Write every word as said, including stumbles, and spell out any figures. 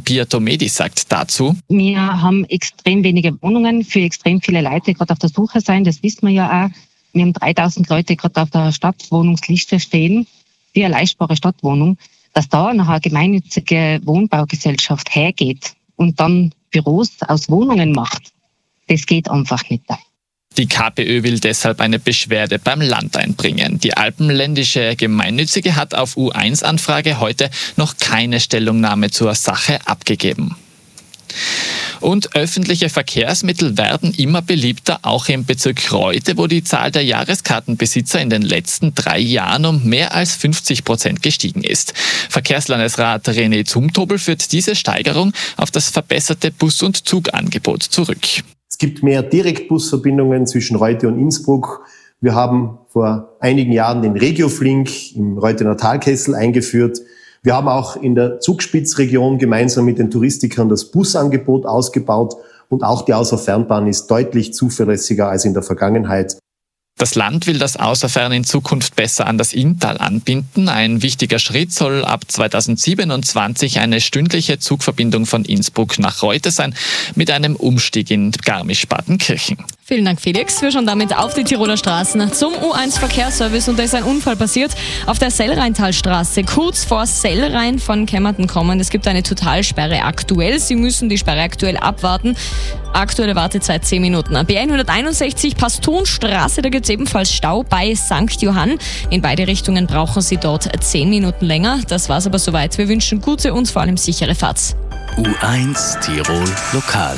Pia Tomedi sagt dazu: Wir haben extrem wenige Wohnungen für extrem viele Leute, gerade auf der Suche sein, das wissen wir ja auch. Wir haben dreitausend Leute gerade auf der Stadtwohnungsliste stehen, für eine leistbare Stadtwohnung. Dass da noch eine gemeinnützige Wohnbaugesellschaft hergeht und dann Büros aus Wohnungen macht, das geht einfach nicht. Die KPÖ will deshalb eine Beschwerde beim Land einbringen. Die alpenländische Gemeinnützige hat auf U eins Anfrage heute noch keine Stellungnahme zur Sache abgegeben. Und öffentliche Verkehrsmittel werden immer beliebter, auch im Bezirk Reute, wo die Zahl der Jahreskartenbesitzer in den letzten drei Jahren um mehr als fünfzig Prozent gestiegen ist. Verkehrslandesrat René Zumtobel führt diese Steigerung auf das verbesserte Bus- und Zugangebot zurück. Es gibt mehr Direktbusverbindungen zwischen Reute und Innsbruck. Wir haben vor einigen Jahren den Regioflink im Reutener Talkessel eingeführt. Wir haben auch in der Zugspitzregion gemeinsam mit den Touristikern das Busangebot ausgebaut und auch die Außerfernbahn ist deutlich zuverlässiger als in der Vergangenheit. Das Land will das Außerfern in Zukunft besser an das Inntal anbinden. Ein wichtiger Schritt soll ab zweitausendsiebenundzwanzig eine stündliche Zugverbindung von Innsbruck nach Reute sein, mit einem Umstieg in Garmisch-Partenkirchen. Vielen Dank, Felix. Wir schauen damit auf die Tiroler Straßen zum U eins Verkehrsservice und da ist ein Unfall passiert auf der Sellrheintalstraße, kurz vor Sellrhein von Kemmerton kommen. Es gibt eine Totalsperre aktuell. Sie müssen die Sperre aktuell abwarten. Aktuelle Wartezeit zehn Minuten. B hunderteinundsechzig Pastonstraße, da gibt es ebenfalls Stau bei Sankt Johann. In beide Richtungen brauchen Sie dort zehn Minuten länger. Das war's aber soweit. Wir wünschen gute und vor allem sichere Fahrt. U eins Tirol Lokal.